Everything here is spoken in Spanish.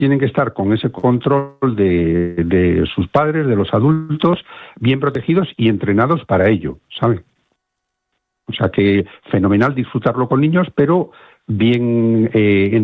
tienen que estar con ese control de sus padres, de los adultos, bien protegidos y entrenados para ello, ¿sabe? O sea que fenomenal disfrutarlo con niños, pero bien